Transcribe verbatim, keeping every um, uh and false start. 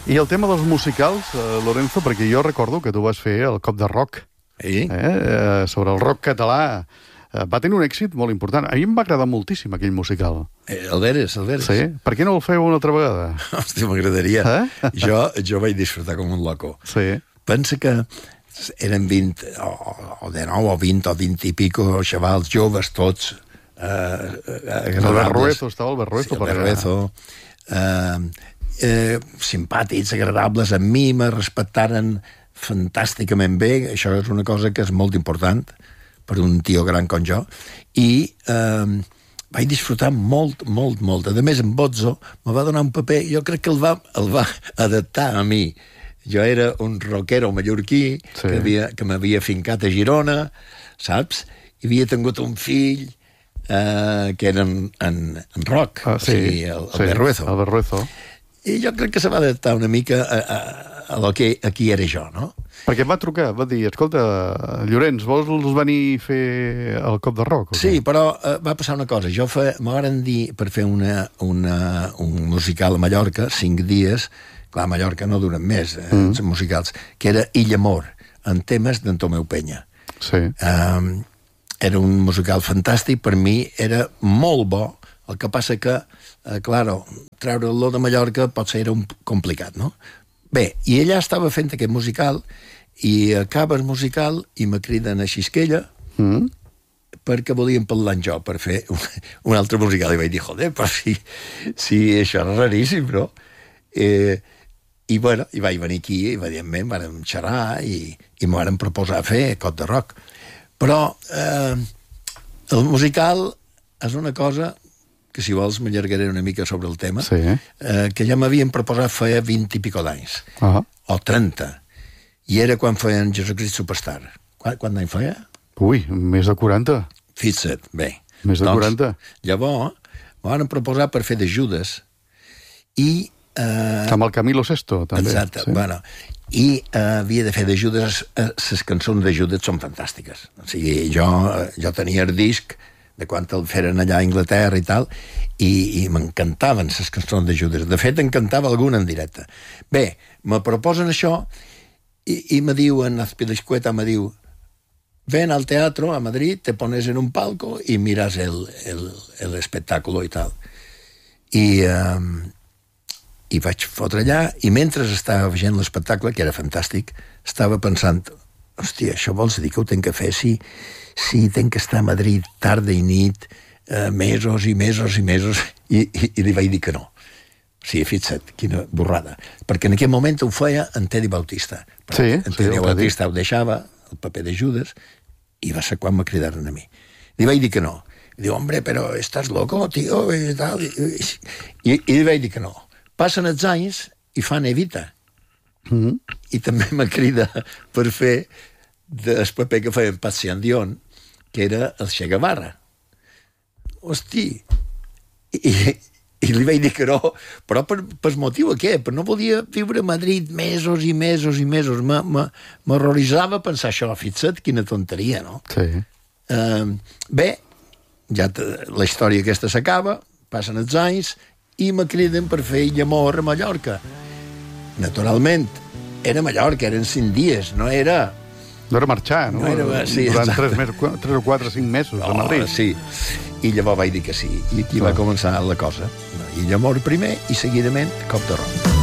I el tema dels musicals, eh, Lorenzo, perquè jo recordo que tu vas fer el Cop de Rock, Sí. eh, eh, sobre el rock català. Eh, va tenir un èxit molt important. A mi em va agradar moltíssim aquell musical. Eh, el veres, el veres. Sí? Per què no el feu una altra vegada? Hòstia, m'agradaria. Eh? Jo, jo vaig disfrutar com un loco. Sí. Pensa que eren vint, o, o de nou, o vint, o vint i pico xavals joves, tots. Eh, Albert Ruezo, estava Albert Ruezo. Sí, Albert Ruezo. Eh, eh, simpàtics, agradables, amb mi me respectaren fantàsticament bé. Això és una cosa que és molt important per un tio gran com jo. I eh, vaig disfrutar molt, molt, molt. A més, en Bozzo me va donar un paper, jo crec que el va, el va adaptar a mi. Jo era un rockero mallorquí, sí, que, havia, que m'havia fincat a Girona, saps? I havia tingut un fill eh, que era en, en, en rock, ah, sí, o sigui, el, el sí, Albert Ruezo. Albert Ruezo. I jo crec que se va adaptar una mica a, a, a lo que aquí era jo, no? Perquè em va trucar, va dir, escolta, Llorenç, vols venir a fer el Cop de Rock? Sí, però uh, va passar una cosa. Jo m'ho dir per fer una, una, un musical a Mallorca, cinc dies. Clar, a Mallorca no duren més, eh, mm. els musicals, que era Illa Amor, en temes d'en Tomeu Penya. Sí. Um, era un musical fantàstic, per mi era molt bo, el que passa que, eh, claro, treure-lo de Mallorca potser era un complicat, no? Bé, i ella estava fent aquest musical, i acaba el musical, i me criden a Xisquella, mm. perquè volien parlar amb jo per fer un, un altre musical. I vaig dir, joder, però si, si això és raríssim, no? Eh, I, bueno, i vaig venir aquí, i evidentment vàrem xerrar, i, i m'ho vàrem proposar fer Cop de Rock. Però eh, el musical és una cosa que, si vols, m'allargaré una mica sobre el tema, sí. eh, que ja m'havien proposat feia vint i pico d'anys, uh -huh. o trenta, i era quan feien Jesucrist Superstar. Quant, quant d'any feia? Ui, més de quaranta. Fixa't, bé. Més de doncs, quaranta. Llavors, m'ho van proposar per fer de Judes, i Uh, amb el Camilo Sesto, també. Exacte, sí. Bueno, i uh, havia de fer de Judes, les uh, cançons de Judes són fantàstiques. O sigui, jo, uh, jo tenia el disc de quan el feren allà a Anglaterra i tal, i, i m'encantaven les cançons de Judes. De fet, em cantava alguna en directe. Bé, me proposen això, i, i me diuen, Azpilicueta me diu, ven al teatro a Madrid, te pones en un palco y miras el, el, el espectáculo i tal. I... Um, i vaig fotre allà, i mentre estava veient l'espectacle, que era fantàstic, estava pensant, hòstia, això vols dir que ho tenc que fer si, si tenc que estar a Madrid tarda i nit, eh, mesos i mesos i mesos, i, i, i li vaig dir que no. O sigui, fixa't, quina borrada. Perquè en aquell moment ho feia en Teddy Bautista. Sí, en sí, Teddy Bautista ho deixava, el paper de Judes, i va ser quan me cridaren a mi. Li vaig dir que no. I diu, hombre, però estàs loco, tio, i tal. I, i, i li vaig dir que no. Passen els anys i fan Evita. Mm-hmm. I també me crida per fer el paper que feia en Patxi Dion, que era el Che Guevara. Hosti! I, i li vaig dir que no, però per, per motiu aquest, però no volia viure a Madrid mesos i mesos i mesos. M'horroritzava pensar això, fixa't, quina tonteria, no? Sí. Uh, bé, ja la història aquesta s'acaba, passen els anys, i me criden per fer Illa Amor a Mallorca. Naturalment, era a Mallorca, eren cinc dies, no era... No era marxar, no? no era, sí, durant tres, mes, tres o quatre, cinc mesos no, a Madrid. Sí, i llavors vaig dir que sí. I aquí Clar. va començar la cosa. Illa Amor primer i seguidament Cop de Rock.